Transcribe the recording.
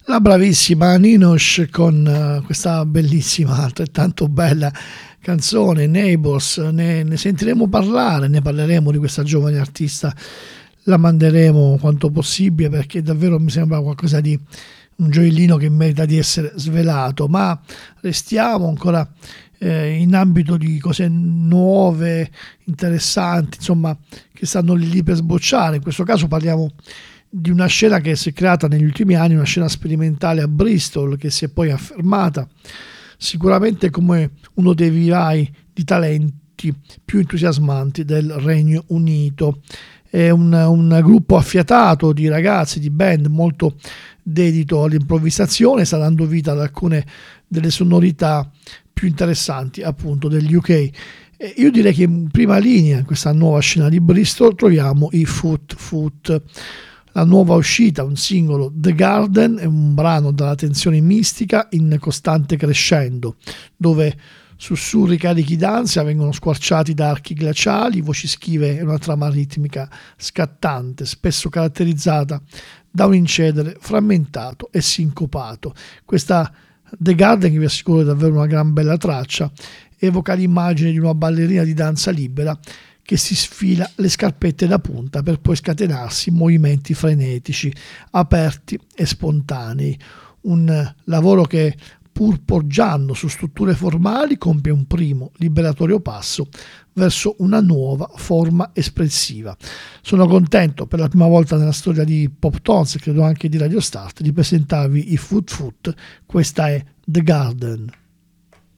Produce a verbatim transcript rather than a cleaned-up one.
La bravissima Ninosh con uh, questa bellissima, altrettanto bella canzone Neighbors. Ne, ne sentiremo parlare, ne parleremo di questa giovane artista, la manderemo quanto possibile perché davvero mi sembra qualcosa di un gioiellino che merita di essere svelato. Ma restiamo ancora eh, in ambito di cose nuove, interessanti, insomma, che stanno lì lì per sbocciare. In questo caso parliamo di una scena che si è creata negli ultimi anni, una scena sperimentale a Bristol che si è poi affermata sicuramente come uno dei vivai di talenti più entusiasmanti del Regno Unito. È un, un gruppo affiatato di ragazzi, di band molto dedito all'improvvisazione, sta dando vita ad alcune delle sonorità più interessanti appunto degli U K. E io direi che in prima linea in questa nuova scena di Bristol troviamo i Foot Foot. La nuova uscita, un singolo, The Garden, è un brano dalla tensione mistica in costante crescendo, dove sussurri carichi d'ansia vengono squarciati da archi glaciali, voci schive e una trama ritmica scattante, spesso caratterizzata da un incedere frammentato e sincopato. Questa The Garden, che vi assicuro è davvero una gran bella traccia, evoca l'immagine di una ballerina di danza libera che si sfila le scarpette da punta per poi scatenarsi in movimenti frenetici, aperti e spontanei. Un lavoro che, pur poggiando su strutture formali, compie un primo liberatorio passo verso una nuova forma espressiva. Sono contento per la prima volta nella storia di Pop Tones e credo anche di Radio Start di presentarvi i Foot Foot. Questa è The Garden.